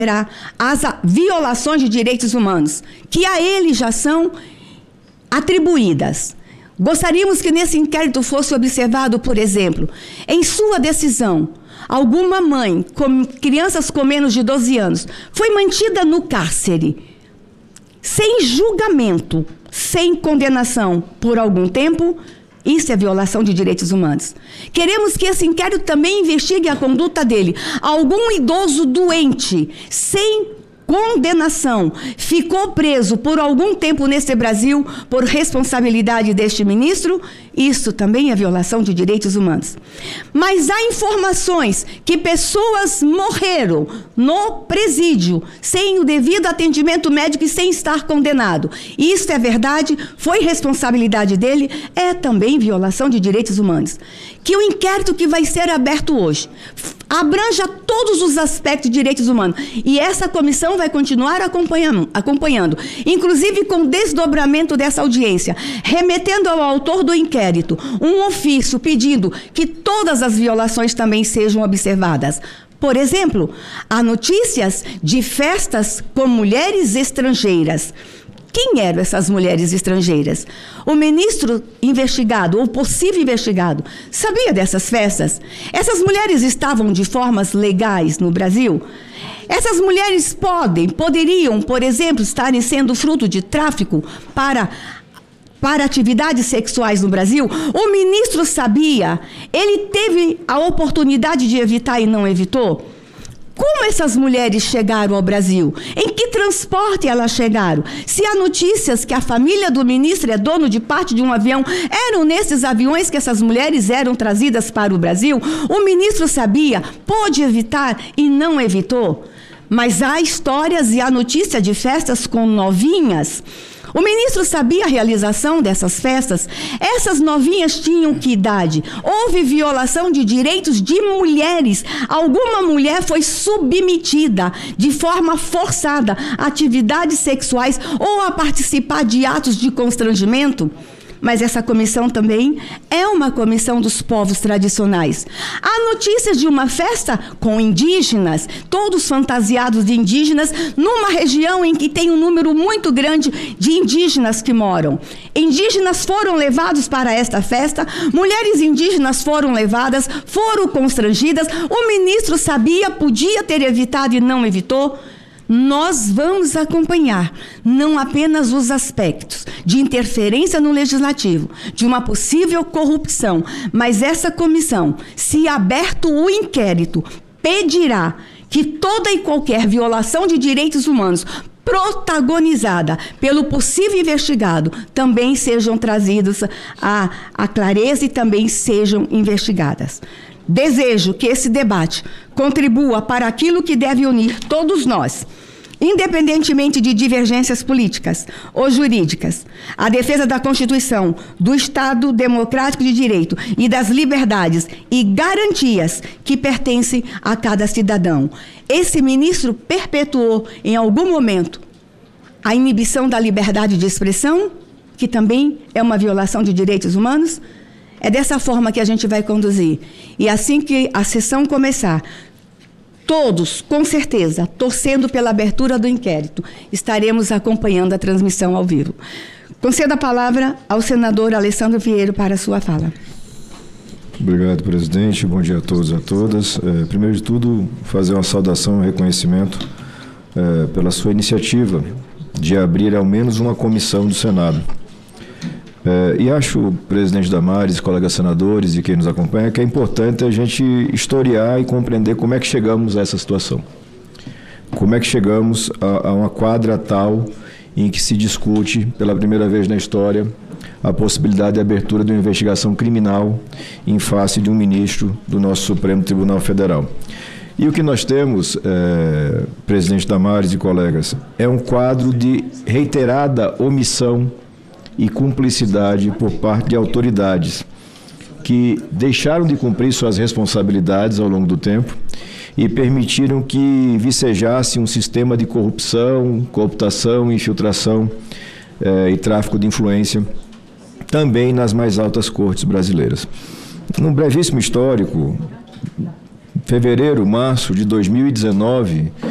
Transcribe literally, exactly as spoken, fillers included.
as violações de direitos humanos, que a ele já são atribuídas. Gostaríamos que nesse inquérito fosse observado, por exemplo, em sua decisão, alguma mãe com crianças com menos de doze anos foi mantida no cárcere, sem julgamento, sem condenação por algum tempo. Isso é violação de direitos humanos. Queremos que esse inquérito também investigue a conduta dele. Algum idoso doente, sem condenação, ficou preso por algum tempo nesse Brasil por responsabilidade deste ministro. Isso também é violação de direitos humanos. Mas há informações que pessoas morreram no presídio sem o devido atendimento médico e sem estar condenado. Isso é verdade, foi responsabilidade dele, é também violação de direitos humanos. Que o inquérito que vai ser aberto hoje abranja todos os aspectos de direitos humanos. E essa comissão vai continuar acompanhando, acompanhando, inclusive com desdobramento dessa audiência, remetendo ao autor do inquérito um ofício pedindo que todas as violações também sejam observadas. Por exemplo, há notícias de festas com mulheres estrangeiras. Quem eram essas mulheres estrangeiras? O ministro investigado, ou possível investigado, sabia dessas festas? Essas mulheres estavam de formas legais no Brasil? Essas mulheres podem, poderiam, por exemplo, estarem sendo fruto de tráfico para, para atividades sexuais no Brasil? O ministro sabia? Ele teve a oportunidade de evitar e não evitou? Como essas mulheres chegaram ao Brasil? Em que transporte elas chegaram? Se há notícias que a família do ministro é dono de parte de um avião, eram nesses aviões que essas mulheres eram trazidas para o Brasil? O ministro sabia, pôde evitar e não evitou? Mas há histórias e há notícia de festas com novinhas. O ministro sabia a realização dessas festas? Essas novinhas tinham que idade? Houve violação de direitos de mulheres? Alguma mulher foi submetida de forma forçada a atividades sexuais ou a participar de atos de constrangimento? Mas essa comissão também é uma comissão dos povos tradicionais. Há notícias de uma festa com indígenas, todos fantasiados de indígenas, numa região em que tem um número muito grande de indígenas que moram. Indígenas foram levados para esta festa, mulheres indígenas foram levadas, foram constrangidas, o ministro sabia, podia ter evitado e não evitou. Nós vamos acompanhar não apenas os aspectos de interferência no legislativo, de uma possível corrupção, mas essa comissão, se aberto o inquérito, pedirá que toda e qualquer violação de direitos humanos protagonizada pelo possível investigado também sejam trazidos à, à clareza e também sejam investigadas. Desejo que esse debate contribua para aquilo que deve unir todos nós, independentemente de divergências políticas ou jurídicas, a defesa da Constituição, do Estado Democrático de Direito e das liberdades e garantias que pertencem a cada cidadão. Esse ministro perpetuou, em algum momento, a inibição da liberdade de expressão, que também é uma violação de direitos humanos. É dessa forma que a gente vai conduzir. E assim que a sessão começar, todos, com certeza, torcendo pela abertura do inquérito, estaremos acompanhando a transmissão ao vivo. Concedo a palavra ao senador Alessandro Vieiro para a sua fala. Obrigado, presidente. Bom dia a todos e a todas. É, primeiro de tudo, fazer uma saudação e um reconhecimento é, pela sua iniciativa de abrir ao menos uma comissão do Senado. É, e acho, presidente Damares, colegas senadores e quem nos acompanha, que é importante a gente historiar e compreender como é que chegamos a essa situação. Como é que chegamos a, a uma quadra tal em que se discute, pela primeira vez na história, a possibilidade de abertura de uma investigação criminal em face de um ministro do nosso Supremo Tribunal Federal. E o que nós temos, é, presidente Damares e colegas, é um quadro de reiterada omissão e cumplicidade por parte de autoridades que deixaram de cumprir suas responsabilidades ao longo do tempo e permitiram que vicejasse um sistema de corrupção, cooptação, infiltração eh, e tráfico de influência também nas mais altas cortes brasileiras. Num brevíssimo histórico, fevereiro, março de dois mil e dezenove,